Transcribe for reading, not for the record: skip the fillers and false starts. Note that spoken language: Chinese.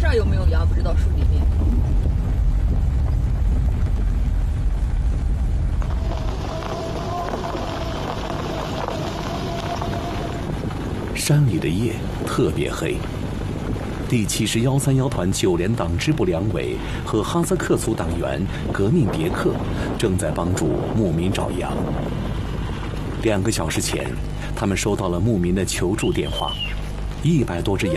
这儿有没有羊不知道，树里面。 山里的夜特别黑。第70131团9连党支部两委和哈萨克族党员革命别克正在帮助牧民找羊。2个小时前，他们收到了牧民的求助电话，100多只羊